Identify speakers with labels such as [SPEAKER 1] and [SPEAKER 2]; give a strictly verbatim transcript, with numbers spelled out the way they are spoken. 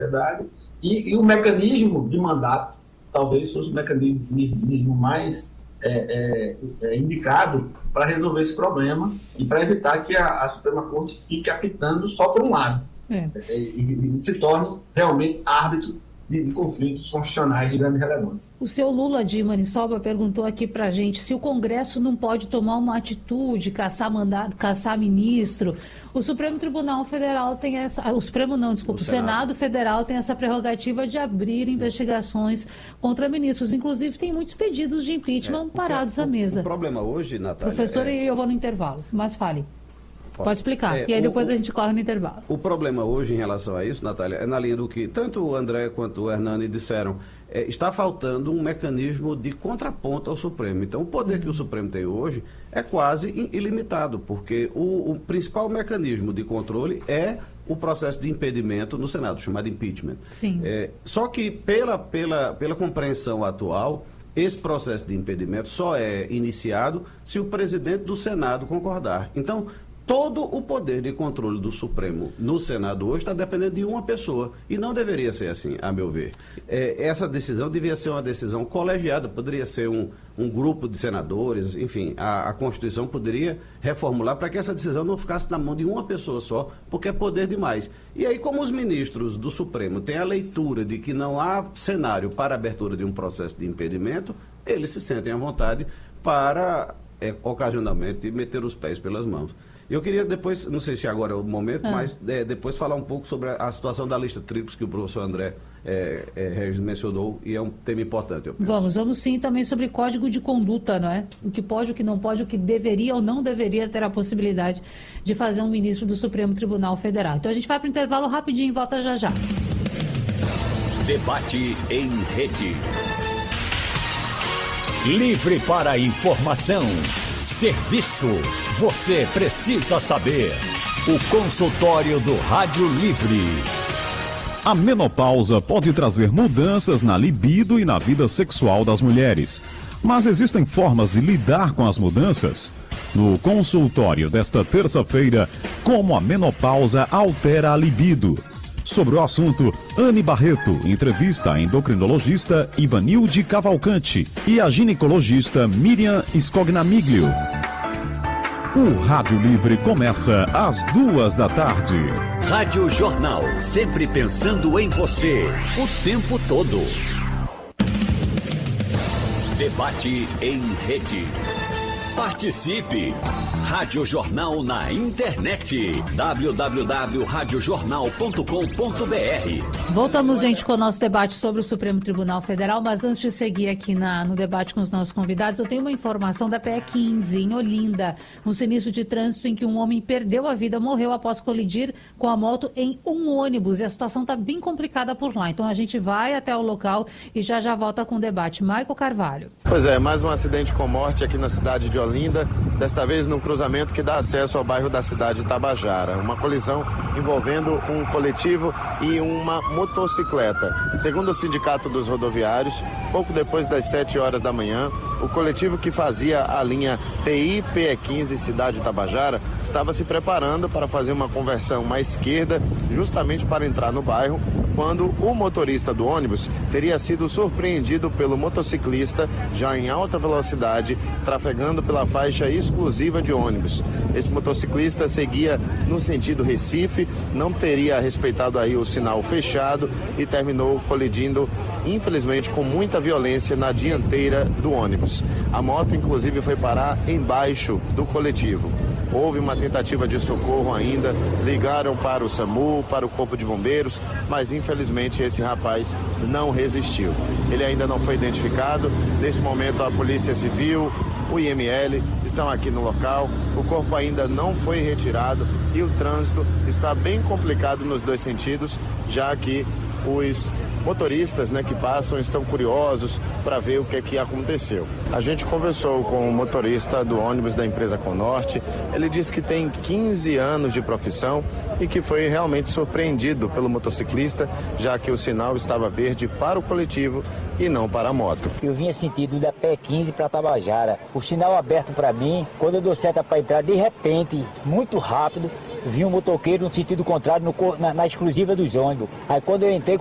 [SPEAKER 1] sociedade, e, e o mecanismo de mandato talvez fosse o mecanismo mais é, é, é, indicado para resolver esse problema e para evitar que a, a Suprema Corte fique apitando só por um lado é. É, e, e se torne realmente árbitro de, de conflitos constitucionais de grande relevância.
[SPEAKER 2] O seu Lula de Maniçoba perguntou aqui para a gente se o Congresso não pode tomar uma atitude, caçar mandado, caçar ministro. O Supremo Tribunal Federal tem essa, o Supremo não, desculpa, o Senado. Senado Federal tem essa prerrogativa de abrir investigações contra ministros. Inclusive tem muitos pedidos de impeachment é, parados
[SPEAKER 3] o,
[SPEAKER 2] à mesa.
[SPEAKER 3] O problema hoje, Natália...
[SPEAKER 2] Professor,
[SPEAKER 3] é...
[SPEAKER 2] e eu vou no intervalo, mas fale.
[SPEAKER 3] Posso?
[SPEAKER 2] Pode explicar, é, e aí
[SPEAKER 3] o,
[SPEAKER 2] depois a gente corre no intervalo.
[SPEAKER 3] O problema hoje em relação a isso, Natália, é na linha do que tanto o André quanto o Hernani disseram, é, está faltando um mecanismo de contraponto ao Supremo. Então, o poder que o Supremo tem hoje é quase ilimitado, porque o, o principal mecanismo de controle é o processo de impedimento no Senado, chamado impeachment.
[SPEAKER 2] Sim.
[SPEAKER 3] É, só que, pela, pela, pela compreensão atual, esse processo de impedimento só é iniciado se o presidente do Senado concordar. Então, todo o poder de controle do Supremo no Senado hoje está dependendo de uma pessoa. E não deveria ser assim, a meu ver. É, essa decisão devia ser uma decisão colegiada, poderia ser um, um grupo de senadores, enfim, a, a Constituição poderia reformular para que essa decisão não ficasse na mão de uma pessoa só, porque é poder demais. E aí, como os ministros do Supremo têm a leitura de que não há cenário para a abertura de um processo de impedimento, eles se sentem à vontade para, é, ocasionalmente, meter os pés pelas mãos. Eu queria depois, não sei se agora é o momento, ah. mas é, depois falar um pouco sobre a, a situação da lista tríplice que o professor André é, é, Regis mencionou, e é um tema importante, eu penso.
[SPEAKER 2] Vamos, vamos sim também sobre código de conduta, não é? O que pode, o que não pode, o que deveria ou não deveria ter a possibilidade de fazer um ministro do Supremo Tribunal Federal. Então a gente vai para o intervalo rapidinho e volta já já.
[SPEAKER 4] Debate em rede. Livre para informação. Serviço. Você precisa saber. O consultório do Rádio Livre.
[SPEAKER 5] A menopausa pode trazer mudanças na libido e na vida sexual das mulheres. Mas existem formas de lidar com as mudanças? No consultório desta terça-feira, como a menopausa altera a libido. Sobre o assunto, Anne Barreto entrevista a endocrinologista Ivanilde Cavalcante e a ginecologista Miriam Scognamiglio. O Rádio Livre começa às duas da tarde.
[SPEAKER 4] Rádio Jornal, sempre pensando em você, o tempo todo. Debate em rede. Participe! Rádio Jornal na internet. w w w ponto rádio jornal ponto com ponto b r.
[SPEAKER 2] Voltamos, gente, com o nosso debate sobre o Supremo Tribunal Federal, mas antes de seguir aqui na, no debate com os nossos convidados, eu tenho uma informação da P E quinze, em Olinda, um sinistro de trânsito em que um homem perdeu a vida, morreu após colidir com a moto em um ônibus, e a situação está bem complicada por lá. Então a gente vai até o local e já já volta com o debate. Maico Carvalho.
[SPEAKER 6] Pois é, mais um acidente com morte aqui na cidade de Olinda, desta vez num cruzamento que dá acesso ao bairro da cidade de Tabajara. Uma colisão envolvendo um coletivo e uma motocicleta. Segundo o Sindicato dos Rodoviários, pouco depois das sete horas da manhã, o coletivo que fazia a linha T I P E quinze Cidade de Tabajara estava se preparando para fazer uma conversão à esquerda, justamente para entrar no bairro, quando o motorista do ônibus teria sido surpreendido pelo motociclista já em alta velocidade, trafegando pela faixa exclusiva de ônibus. Esse motociclista seguia no sentido Recife, não teria respeitado aí o sinal fechado e terminou colidindo, infelizmente, com muita violência na dianteira do ônibus. A moto, inclusive, foi parar embaixo do coletivo. Houve uma tentativa de socorro ainda, ligaram para o SAMU, para o Corpo de Bombeiros, mas infelizmente esse rapaz não resistiu. Ele ainda não foi identificado. Nesse momento a Polícia Civil, o I M L estão aqui no local. O corpo ainda não foi retirado e o trânsito está bem complicado nos dois sentidos, já que os motoristas, né, que passam estão curiosos para ver o que é que aconteceu. A gente conversou com o motorista do ônibus da empresa Conorte. Ele disse que tem quinze anos de profissão e que foi realmente surpreendido pelo motociclista, já que o sinal estava verde para o coletivo e não para a moto.
[SPEAKER 7] Eu vinha sentido da P E quinze para Tabajara, o sinal aberto para mim. Quando eu dou seta para entrar, de repente, muito rápido, vinha um motoqueiro no sentido contrário, no, na, na exclusiva dos ônibus. Aí quando eu entrei,